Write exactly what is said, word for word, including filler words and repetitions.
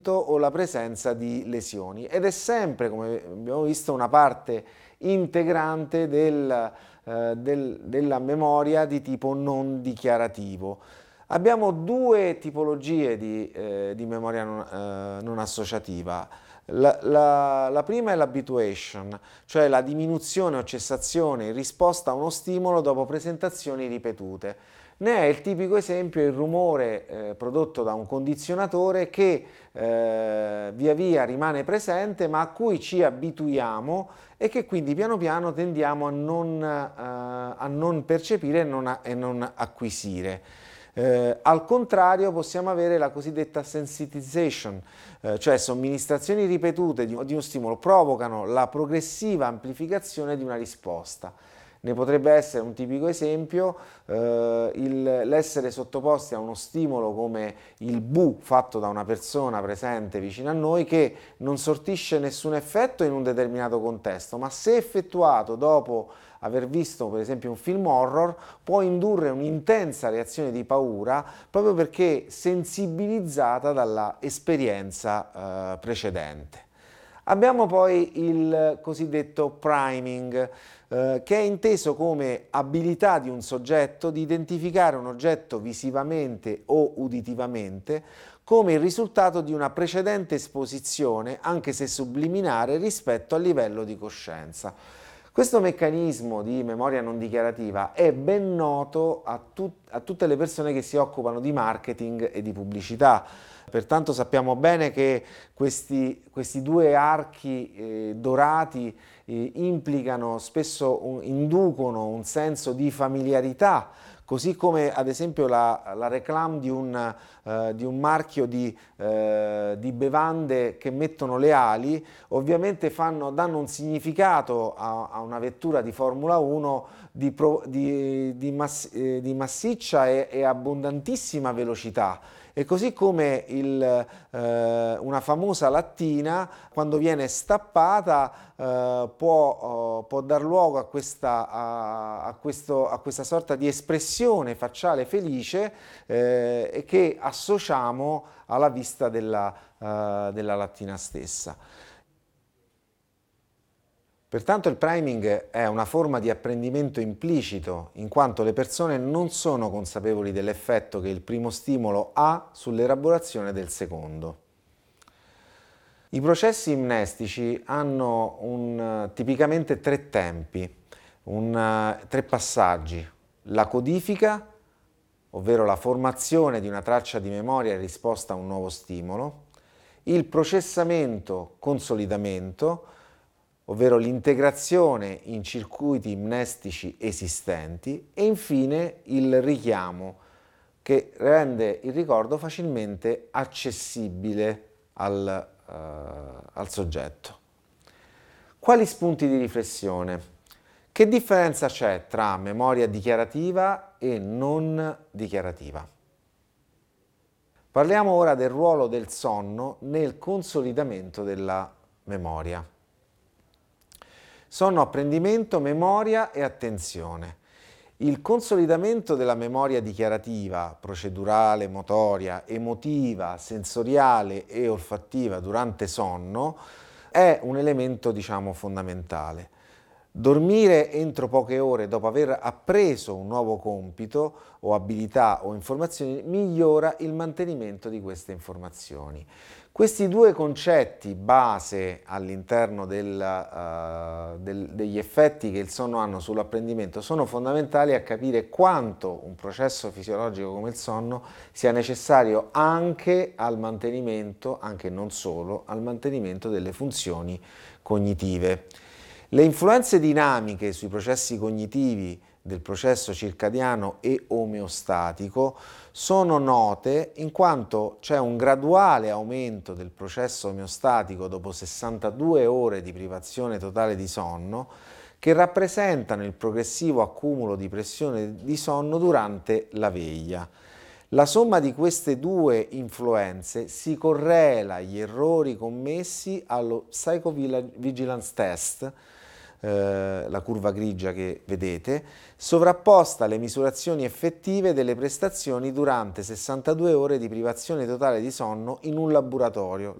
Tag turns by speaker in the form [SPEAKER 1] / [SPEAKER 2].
[SPEAKER 1] o la presenza di lesioni ed è sempre, come abbiamo visto, una parte integrante del, eh, del, della memoria di tipo non dichiarativo. Abbiamo due tipologie di, eh, di memoria non, eh, non associativa. La, la, la prima è l'habituation, cioè la diminuzione o cessazione in risposta a uno stimolo dopo presentazioni ripetute. Ne è il tipico esempio il rumore eh, prodotto da un condizionatore che eh, via via rimane presente ma a cui ci abituiamo e che quindi piano piano tendiamo a non, eh, a non percepire e non, a, e non acquisire. Eh, al contrario possiamo avere la cosiddetta sensitization, eh, cioè somministrazioni ripetute di, di uno stimolo provocano la progressiva amplificazione di una risposta. Ne potrebbe essere un tipico esempio eh, il, l'essere sottoposti a uno stimolo come il bu fatto da una persona presente vicino a noi che non sortisce nessun effetto in un determinato contesto, ma se effettuato dopo aver visto per esempio un film horror può indurre un'intensa reazione di paura proprio perché sensibilizzata dalla esperienza eh, precedente. Abbiamo poi il cosiddetto priming, eh, che è inteso come abilità di un soggetto di identificare un oggetto visivamente o uditivamente come il risultato di una precedente esposizione, anche se subliminare, rispetto al livello di coscienza. Questo meccanismo di memoria non dichiarativa è ben noto a, tut- a tutte le persone che si occupano di marketing e di pubblicità. Pertanto sappiamo bene che questi, questi due archi eh, dorati eh, implicano, spesso un, inducono un senso di familiarità, così come ad esempio la, la reclame di un, eh, di un marchio di, eh, di bevande che mettono le ali, ovviamente fanno, danno un significato a, a una vettura di Formula uno di, pro, di, di, mass, eh, di massiccia e, e abbondantissima velocità. E così come il, eh, una famosa lattina, quando viene stappata, eh, può, eh, può dar luogo a questa, a, a, questo, a questa sorta di espressione facciale felice eh, che associamo alla vista della, eh, della lattina stessa. Pertanto il priming è una forma di apprendimento implicito, in quanto le persone non sono consapevoli dell'effetto che il primo stimolo ha sull'elaborazione del secondo. I processi imnestici hanno un, tipicamente tre tempi, un, tre passaggi: la codifica, ovvero la formazione di una traccia di memoria in risposta a un nuovo stimolo, il processamento, consolidamento, ovvero l'integrazione in circuiti imnestici esistenti, e infine il richiamo, che rende il ricordo facilmente accessibile al, uh, al soggetto. Quali spunti di riflessione? Che differenza c'è tra memoria dichiarativa e non dichiarativa? Parliamo ora del ruolo del sonno nel consolidamento della memoria. Sonno, apprendimento, memoria e attenzione. Il consolidamento della memoria dichiarativa, procedurale, motoria, emotiva, sensoriale e olfattiva durante sonno è un elemento, diciamo, fondamentale. Dormire entro poche ore dopo aver appreso un nuovo compito o abilità o informazioni migliora il mantenimento di queste informazioni. Questi due concetti base all'interno del, uh, del, degli effetti che il sonno hanno sull'apprendimento sono fondamentali a capire quanto un processo fisiologico come il sonno sia necessario anche al mantenimento, anche non solo, al mantenimento delle funzioni cognitive. Le influenze dinamiche sui processi cognitivi del processo circadiano e omeostatico sono note in quanto c'è un graduale aumento del processo omeostatico dopo sessantadue ore di privazione totale di sonno, che rappresentano il progressivo accumulo di pressione di sonno durante la veglia. La somma di queste due influenze si correla agli errori commessi allo Psychovigilance Test, eh, la curva grigia che vedete, sovrapposta alle misurazioni effettive delle prestazioni durante sessantadue ore di privazione totale di sonno in un laboratorio.